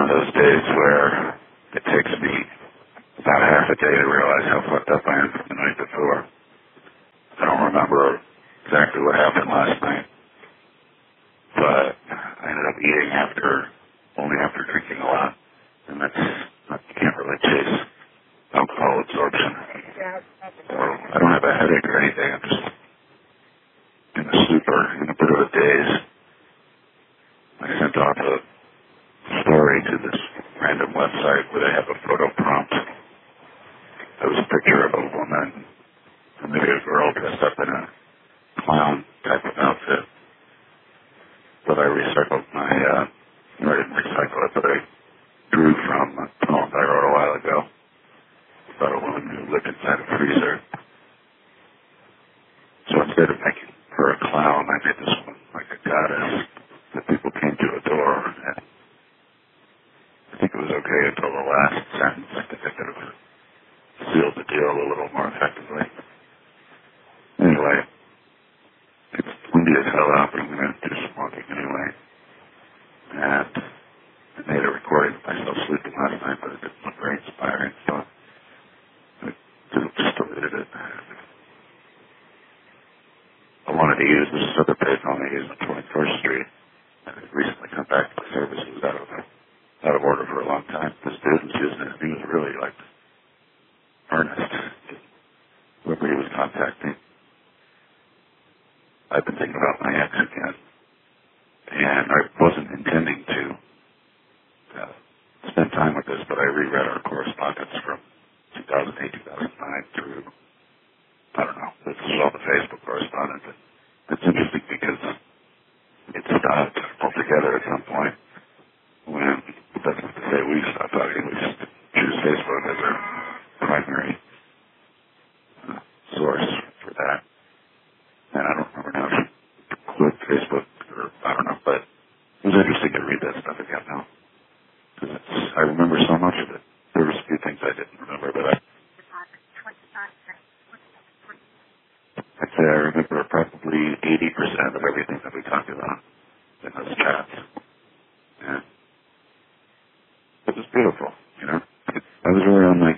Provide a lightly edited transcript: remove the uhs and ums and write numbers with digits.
of those days where it takes me about half a day to realize how fucked up I am from the night before. I don't remember exactly what happened last night, but I ended up eating only after drinking a lot, and you can't really chase alcohol absorption. So I don't have a headache or anything. I'm just in a bit of a daze. I sent off a story to this random website where they have a photo prompt. There was a picture of a woman, or maybe a girl dressed up in a clown type of outfit. But I recycled I didn't recycle it, but I drew from a poem I wrote a while ago about a woman who lived inside a freezer. So instead of making her a clown, I made this one like a goddess that people came to adore. And I think it was okay until the last sentence. I think I could have sealed the deal a little more effectively. Anyway, it's windy as hell out, but I'm going to do some walking anyway. And I made a recording of myself sleeping last night, but it didn't look very inspiring, so I just deleted it. I wanted to use this other page I want to use on 21st Street. I had recently come back to the service. It was out of order for a long time. This dude was using it. He was really earnest. Whoever he was contacting. I've been thinking about my ex again. And I wasn't intending to spend time with this, but I reread our correspondence from 2008, 2009 through, I don't know, this is all the Facebook correspondence. It's interesting because it stopped altogether at some point when, it doesn't have to say we stopped talking, we just choose Facebook as our primary source for that. And I don't remember now if she quit Facebook or I don't know, but it was interesting to read that stuff again now. Because I remember so much of it. There was a few things I didn't remember, but I'd say I remember probably 80% of everything that we talked about in those chats. And it was beautiful, you know. I was really on my